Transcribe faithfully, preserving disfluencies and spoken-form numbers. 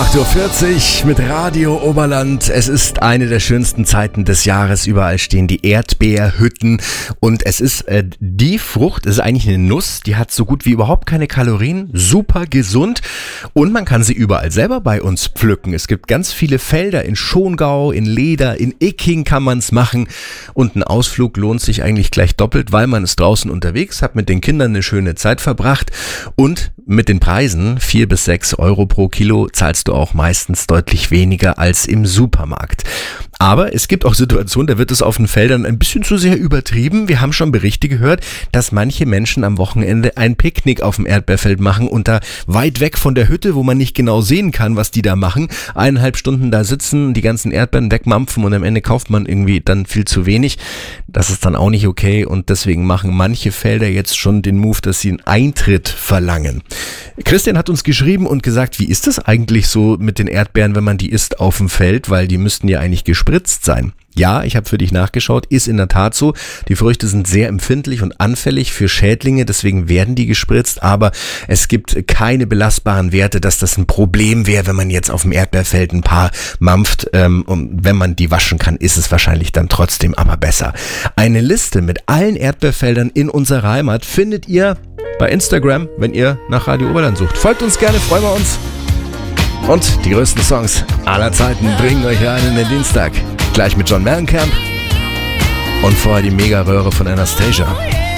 acht Uhr vierzig mit Radio Oberland. Es ist eine der schönsten Zeiten des Jahres. Überall stehen die Erdbeerhütten und es ist äh, die Frucht, es ist eigentlich eine Nuss, die hat so gut wie überhaupt keine Kalorien, super gesund und man kann sie überall selber bei uns pflücken. Es gibt ganz viele Felder in Schongau, in Leder, in Icking kann man es machen und ein Ausflug lohnt sich eigentlich gleich doppelt, weil man ist draußen unterwegs, hat mit den Kindern eine schöne Zeit verbracht und mit den Preisen vier bis sechs Euro pro Kilo zahlst du auch meistens deutlich weniger als im Supermarkt. Aber es gibt auch Situationen, da wird es auf den Feldern ein bisschen zu sehr übertrieben. Wir haben schon Berichte gehört, dass manche Menschen am Wochenende ein Picknick auf dem Erdbeerfeld machen und da weit weg von der Hütte, wo man nicht genau sehen kann, was die da machen, eineinhalb Stunden da sitzen, die ganzen Erdbeeren wegmampfen und am Ende kauft man irgendwie dann viel zu wenig. Das ist dann auch nicht okay und deswegen machen manche Felder jetzt schon den Move, dass sie einen Eintritt verlangen. Christian hat uns geschrieben und gesagt, wie ist das eigentlich so mit den Erdbeeren, wenn man die isst auf dem Feld, weil die müssten ja eigentlich gespritzt sein. Ja, ich habe für dich nachgeschaut, ist in der Tat so. Die Früchte sind sehr empfindlich und anfällig für Schädlinge, deswegen werden die gespritzt, aber es gibt keine belastbaren Werte, dass das ein Problem wäre, wenn man jetzt auf dem Erdbeerfeld ein paar mampft. Ähm, und wenn man die waschen kann, ist es wahrscheinlich dann trotzdem aber besser. Eine Liste mit allen Erdbeerfeldern in unserer Heimat findet ihr bei Instagram, wenn ihr nach Radio Oberland sucht. Folgt uns gerne, freuen wir uns. Und die größten Songs aller Zeiten bringen euch rein in den Dienstag. Gleich mit John Mellencamp und vorher die Mega-Röhre von Anastasia.